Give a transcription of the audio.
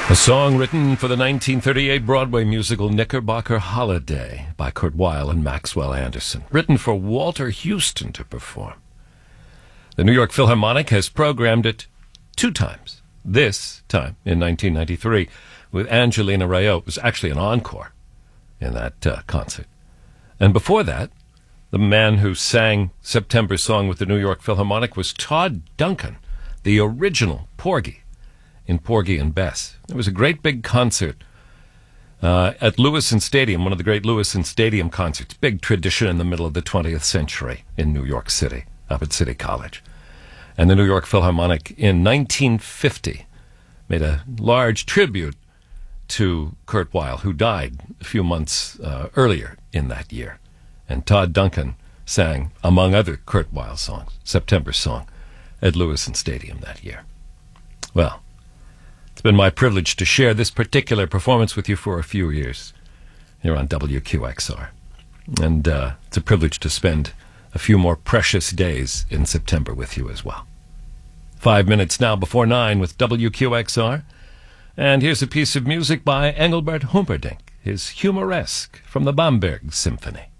A song written for the 1938 Broadway musical Knickerbocker Holiday by Kurt Weill and Maxwell Anderson, written for Walter Houston to perform. The New York Philharmonic has programmed it 2 times, this time in 1993, with Angelina Rayo. It was actually an encore in that concert. And before that, the man who sang September Song with the New York Philharmonic was Todd Duncan, the original Porgy in Porgy and Bess. It was a great big concert at Lewisohn Stadium, one of the great Lewisohn Stadium concerts. Big tradition in the middle of the 20th century in New York City, up at City College. And the New York Philharmonic in 1950 made a large tribute to Kurt Weill, who died a few months earlier in that year. And Todd Duncan sang, among other Kurt Weill songs, September Song at Lewisohn Stadium that year. Well, it's been my privilege to share this particular performance with you for a few years here on WQXR. And it's a privilege to spend a few more precious days in September with you as well. 5 minutes now before 9 with WQXR. And here's a piece of music by Engelbert Humperdinck, his Humoresque from the Bamberg Symphony.